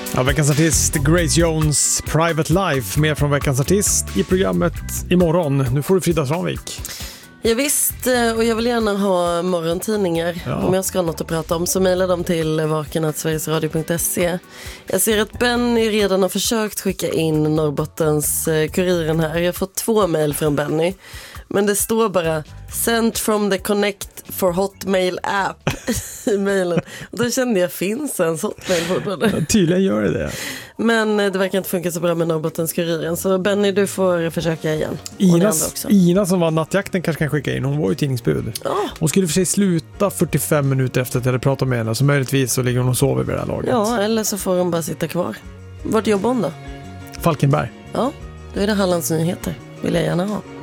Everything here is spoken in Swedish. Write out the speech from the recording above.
Ja, veckans artist Grace Jones, Private Life. Mer från veckans artist i programmet imorgon. Nu får du Frida Svanvik. Ja, visst, och jag vill gärna ha morgontidningar. Om jag ska ha något att prata om så mejlar de till vaken@sverigesradio.se. Jag ser att Benny redan har försökt skicka in Norrbottens Kuriren här. Jag har fått 2 mejl från Benny. Men det står bara sent from the Connect for Hotmail app i mejlen. Och då kände jag, finns en Hotmail fortfarande? Ja, tydligen gör det. Men det verkar inte funka så bra med Norrbottens Kuriren. Så Benny, du får försöka igen. Ina som var nattjakten kanske kan skicka in. Hon var ju tidningsbud. Hon skulle för sig sluta 45 minuter efter att jag hade pratat med henne. Så möjligtvis så ligger hon och sover vid det här laget. Ja, eller så får hon bara sitta kvar. Vart jobbar hon då? Falkenberg. Ja, då är det Hallands Nyheter. Vill jag gärna ha.